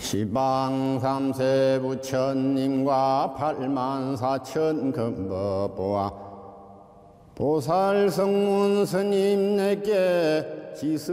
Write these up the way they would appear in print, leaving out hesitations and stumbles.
시방 삼세 부처님과 84,000 금법보아 보살 성문 스님 내게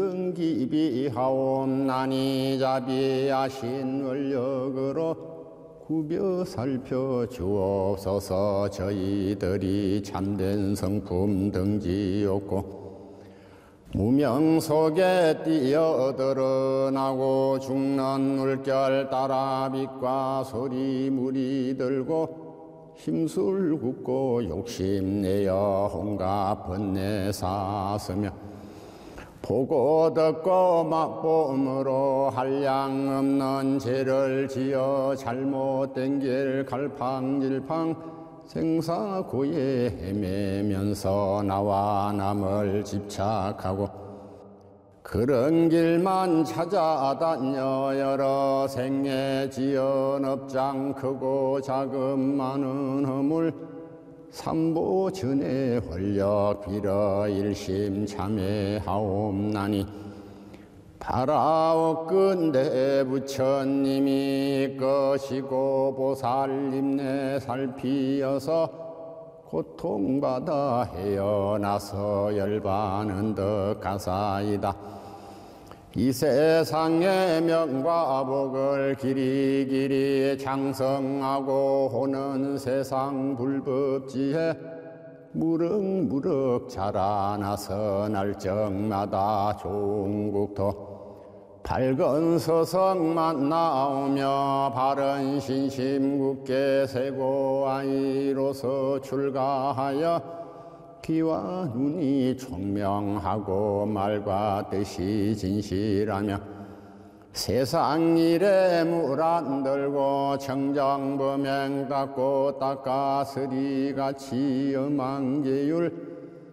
지승기비하옵나니 자비하신 원력으로 구벼 살펴 주옵소서. 저희들이 참된 성품 등지없고 무명 속에 뛰어드러나고 죽는 물결 따라 빛과 소리 물이 들고 힘술 굽고 욕심내어 온갖 번뇌 사스며 보고 듣고 맛봄으로 한량 없는 죄를 지어 잘못된 길 갈팡질팡 생사고에 헤매면서 나와 남을 집착하고 그런 길만 찾아다녀 여러 생애 지은 업장 크고 작은 많은 허물 삼보 전에 홀력 빌어 일심 참회하옵나니 바라옵건대 부처님이 것이고 보살님네 살피어서 고통받아 헤어나서 열반은 더 가사이다. 이 세상의 명과 복을 길이길이 장성하고 오는 세상 불법지에 무럭무럭 자라나서 날적마다 종국토 밝은 서성만 나오며 바른 신심 굳게 세고 아이로서 출가하여 귀와 눈이 총명하고 말과 뜻이 진실하며 세상 일에 물 안 들고 청정범행 닦고 닦아서리같이 엄한계율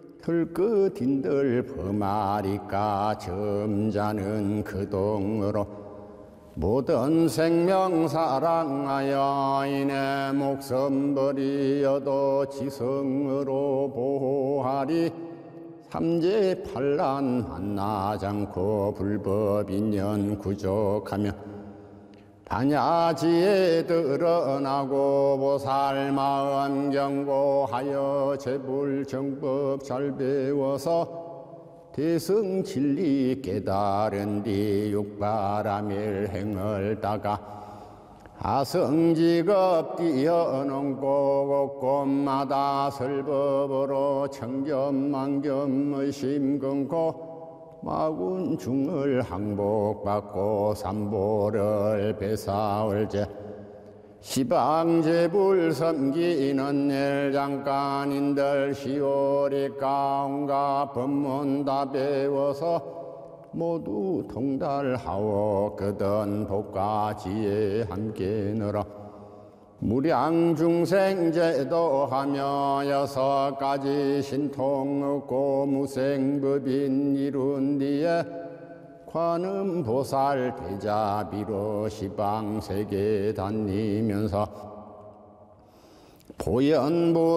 털끝인들 범하리까 점자는 그동으로 모든 생명 사랑하여 이내 목숨 버리어도 지성으로 보호하리. 삼재팔란 만나지 않고 불법인연 구족하며 반야지에 드러나고 보살 마음 경고하여 제불정법 잘 배워서 대승 진리 깨달은 뒤 육바라밀 행을 따가 아성직업 뛰어넘고 곳곳마다 설법으로 청겸만겸 의심 끊고 마군중을 항복받고 삼보를 배사올제 시방제불 섬기는 일 잠깐인들 시오리까 온갖 법문 다 배워서 모두 통달하오. 그든 복과 지혜 함께 늘어 무량중생 제도하며 6가지 신통 얻고 무생법인 이룬 뒤에 관음보살 대자비로 시방세계 다니면서 보현보